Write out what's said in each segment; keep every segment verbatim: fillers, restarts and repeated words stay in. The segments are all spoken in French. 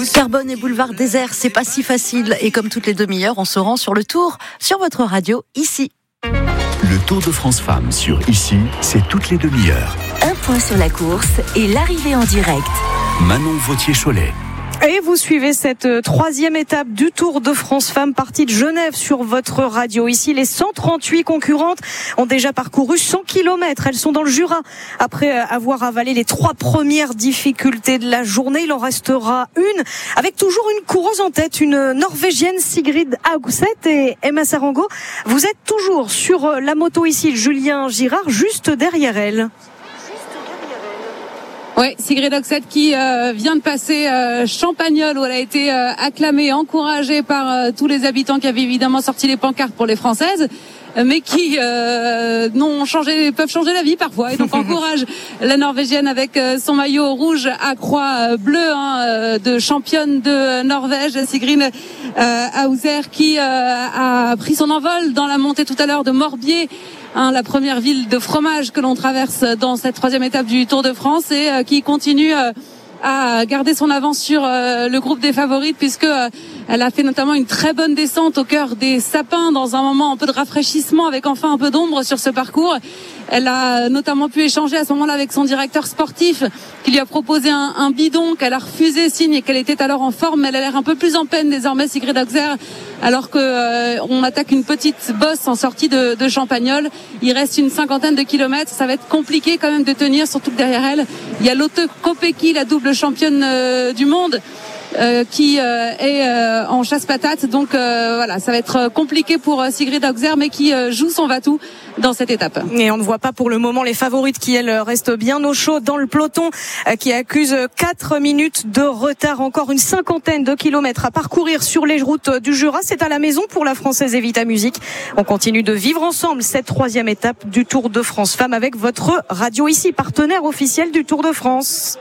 Carbone et boulevard désert, c'est pas si facile. Et comme toutes les demi-heures, on se rend sur le Tour, sur votre radio, ici. Le Tour de France Femmes sur Ici, c'est toutes les demi-heures. Un point sur la course et l'arrivée en direct. Manon Vautier-Cholet. Et vous suivez cette troisième étape du Tour de France Femmes, partie de Genève sur votre radio. Ici, les cent trente-huit concurrentes ont déjà parcouru cent kilomètres. Elles sont dans le Jura. Après avoir avalé les trois premières difficultés de la journée, il en restera une, avec toujours une coureuse en tête, une Norvégienne, Sigrid Haugset et Emma Sarango. Vous êtes toujours sur la moto ici, Julien Girard, juste derrière elle. Oui, Sigrid Haugset qui euh, vient de passer euh, Champagnole, où elle a été euh, acclamée, encouragée par euh, tous les habitants qui avaient évidemment sorti les pancartes pour les Françaises, mais qui euh, n'ont changé, peuvent changer la vie parfois, et donc encourage la Norvégienne avec euh, son maillot rouge à croix euh, bleue hein, euh, de championne de Norvège, Sigrid euh, Haugset, qui euh, a pris son envol dans la montée tout à l'heure de Morbier. Hein, la première ville de fromage que l'on traverse dans cette troisième étape du Tour de France, et euh, qui continue euh, à garder son avance sur euh, le groupe des favorites, puisque euh, elle a fait notamment une très bonne descente au cœur des sapins dans un moment un peu de rafraîchissement, avec enfin un peu d'ombre sur ce parcours. Elle a notamment pu échanger à ce moment-là avec son directeur sportif, qui lui a proposé un, un bidon qu'elle a refusé, signe qu'elle était alors en forme, mais elle a l'air un peu plus en peine désormais, Sigrid Haugset, alors que euh, on attaque une petite bosse en sortie de, de Champagnole. Il reste une cinquantaine de kilomètres, ça va être compliqué quand même de tenir, surtout que derrière elle, il y a Lotte Kopecky, la double championne euh, du monde, Euh, qui euh, est euh, en chasse-patate. Donc euh, voilà, ça va être compliqué pour euh, Sigrid Haugset, mais qui euh, joue son va-tout dans cette étape. Et on ne voit pas pour le moment les favorites qui, elles, restent bien au chaud dans le peloton, euh, qui accuse quatre minutes de retard. Encore une cinquantaine de kilomètres à parcourir sur les routes du Jura. C'est à la maison pour la Française Evita Musique. On continue de vivre ensemble cette troisième étape du Tour de France Femmes avec votre radio ici, partenaire officiel du Tour de France.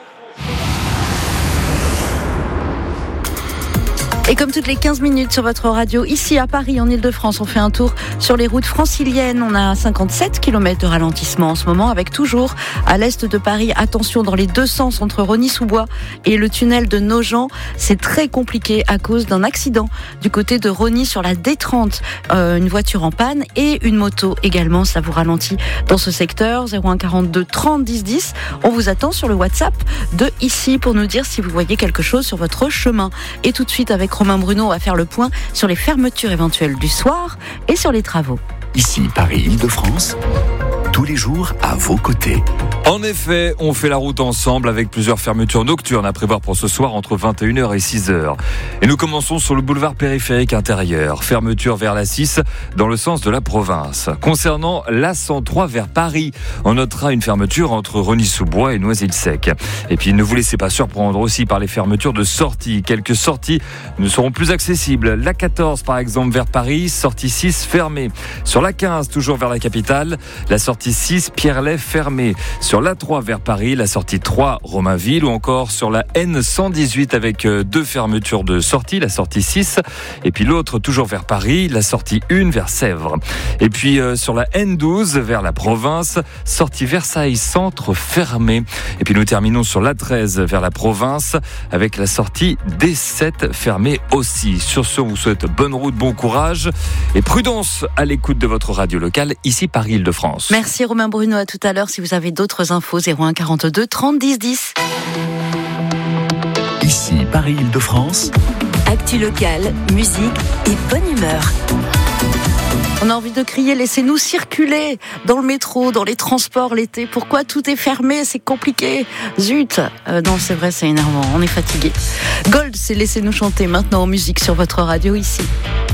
Et comme toutes les quinze minutes sur votre radio, ici à Paris, en Ile-de-France, on fait un tour sur les routes franciliennes. On a cinquante-sept kilomètres de ralentissement en ce moment, avec toujours à l'est de Paris, attention dans les deux sens entre Rosny-sous-Bois et le tunnel de Nogent. C'est très compliqué à cause d'un accident du côté de Rosny sur la D trente. Euh, une voiture en panne et une moto également, ça vous ralentit dans ce secteur. zéro un quarante-deux trente dix dix. On vous attend sur le WhatsApp de ici pour nous dire si vous voyez quelque chose sur votre chemin. Et tout de suite avec Romain Bruno va faire le point sur les fermetures éventuelles du soir et sur les travaux. Ici, Paris-Île-de-France, tous les jours à vos côtés. En effet, on fait la route ensemble avec plusieurs fermetures nocturnes à prévoir pour ce soir entre vingt et une heures et six heures. Et nous commençons sur le boulevard périphérique intérieur. Fermeture vers l'A six dans le sens de la province. Concernant l'A cent trois vers Paris, on notera une fermeture entre Rosny-sous-Bois et Noisy-le-Sec. Et puis ne vous laissez pas surprendre aussi par les fermetures de sorties. Quelques sorties ne seront plus accessibles. L'A quatorze par exemple vers Paris, sortie six fermée. Sur l'A quinze toujours vers la capitale, la sortie six Pierre-Laye fermée. Sur l'A trois vers Paris, la sortie trois Romainville, ou encore sur la N cent dix-huit avec deux fermetures de sortie, la sortie six, et puis l'autre toujours vers Paris, la sortie un vers Sèvres. Et puis euh, sur la N douze vers la province, sortie Versailles centre fermée. Et puis nous terminons sur l'A treize vers la province avec la sortie D sept fermée aussi. Sur ce, on vous souhaite bonne route, bon courage et prudence à l'écoute de votre radio locale ici Paris-Île-de-France. Merci Romain Bruno, à tout à l'heure. Si vous avez d'autres infos, zéro un quarante-deux trente dix dix. Ici, Paris-Île-de-France. Actu locale, musique et bonne humeur. On a envie de crier, laissez-nous circuler dans le métro, dans les transports l'été. Pourquoi tout est fermé? C'est compliqué. Zut. Euh, non, c'est vrai, c'est énervant. On est fatigué. Gold, c'est laissez-nous chanter maintenant en musique sur votre radio ici.